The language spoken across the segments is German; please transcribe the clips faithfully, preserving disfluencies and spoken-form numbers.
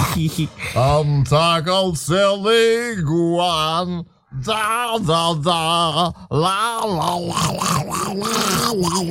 Am Tag als der Leguan, da, da, da, la, la, la, la, la, la,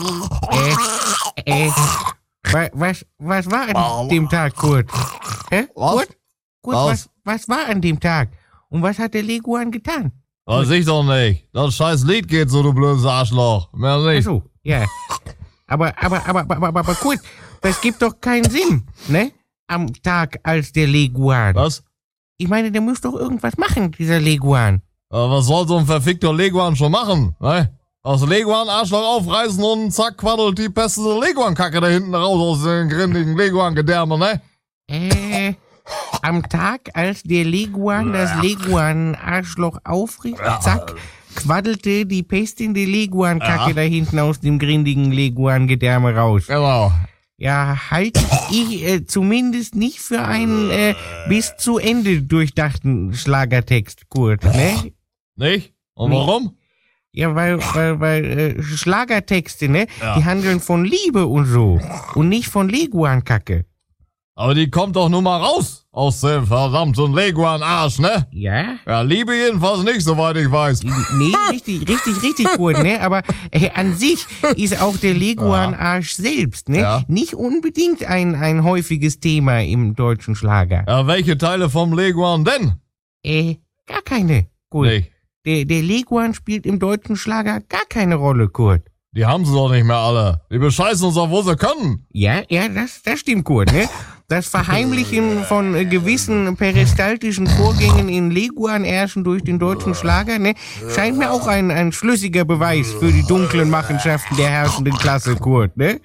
la. Äh, äh, wa- was, was war an dem Tag, Kurt? Hä? Was? Kurt? Kurt, Was? was, was war an dem Tag? Und was hat der Leguan getan? Weiß ich doch nicht. Das scheiß Lied geht so, du blödes Arschloch. Mehr Ach nicht. so, ja. Aber, aber, aber, aber, aber, aber Kurt, das gibt doch keinen Sinn, ne? Am Tag als der Leguan. Was? Ich meine, der muss doch irgendwas machen, dieser Leguan. Aber was soll so ein verfickter Leguan schon machen, ne? Aus Leguan Arschloch aufreißen und zack, quaddelt die beste Leguan-Kacke da hinten raus aus den grindigen Leguan-Gedärme, ne? Äh, am Tag, als der Leguan das Leguan-Arschloch aufriss, zack, quaddelte die Pest in die Leguan-Kacke Ja. da hinten aus dem grindigen Leguan-Gedärme raus. Genau. Ja, halte ich äh, zumindest nicht für einen äh, bis zu Ende durchdachten Schlagertext, Kurt, ne? Nicht? Und Nee. warum? Ja, weil, weil, weil äh, Schlagertexte, ne? Ja. Die handeln von Liebe und so. Und nicht von Leguan-Kacke. Aber die kommt doch nur mal raus aus dem verdammten Leguan-Arsch, ne? Ja? Ja, Liebe jedenfalls nicht, soweit ich weiß. Nee, richtig, richtig, richtig gut, ne? Aber äh, an sich ist auch der Leguan-Arsch selbst, ne? Ja. Nicht unbedingt ein, ein häufiges Thema im deutschen Schlager. Ja, welche Teile vom Leguan denn? Äh, gar keine, Kurt. Nicht. Der, der Leguan spielt im deutschen Schlager gar keine Rolle, Kurt. Die haben sie doch nicht mehr alle. Die bescheißen uns auch, wo sie können. Ja, ja, das, das stimmt, Kurt, ne? Das Verheimlichen von äh, gewissen peristaltischen Vorgängen in Leguan-Ärschen durch den deutschen Schlager, ne, scheint mir auch ein, ein schlüssiger Beweis für die dunklen Machenschaften der herrschenden Klasse, Kurt, ne?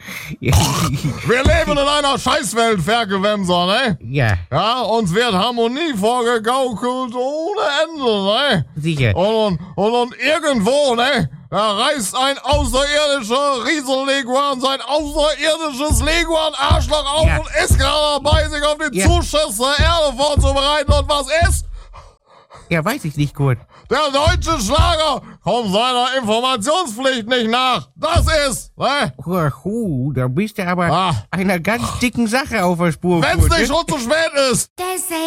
Wir leben in einer Scheißwelt, Ferkelwemser, ne? Ja, Ja, uns wird Harmonie vorgegaukelt ohne Ende, ne? sicher. Und, und, und irgendwo, ne? Da reißt ein außerirdischer Riesenleguan sein außerirdisches Leguan-Arschloch auf Ja. und ist gerade dabei, sich auf den Ja. Zuschuss der Erde vorzubereiten. Und was ist? Ja, weiß ich nicht, Kurt. Der deutsche Schlager kommt seiner Informationspflicht nicht nach. Das ist, ne? Huh, da bist du aber Ah. einer ganz dicken Sache auf der Spur, Wenn's Kurt, ne? nicht schon zu spät ist. They say